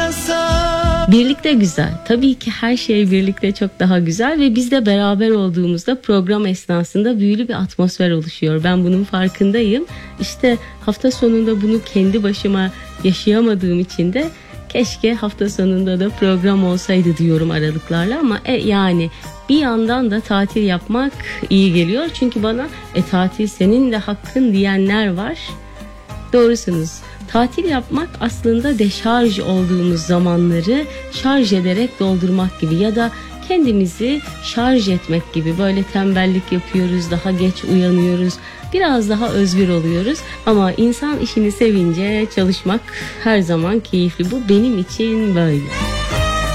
Birlikte güzel. Tabii ki her şey birlikte çok daha güzel ve biz de beraber olduğumuzda program esnasında büyülü bir atmosfer oluşuyor. Ben bunun farkındayım. İşte hafta sonunda bunu kendi başıma yaşayamadığım için de keşke hafta sonunda da program olsaydı diyorum aralıklarla ama yani bir yandan da tatil yapmak iyi geliyor. Çünkü bana tatil senin de hakkın diyenler var. Doğrusunuz. Tatil yapmak aslında deşarj olduğumuz zamanları şarj ederek doldurmak gibi ya da kendimizi şarj etmek gibi. Böyle tembellik yapıyoruz, daha geç uyanıyoruz, biraz daha özgür oluyoruz. Ama insan işini sevince çalışmak her zaman keyifli. Bu benim için böyle.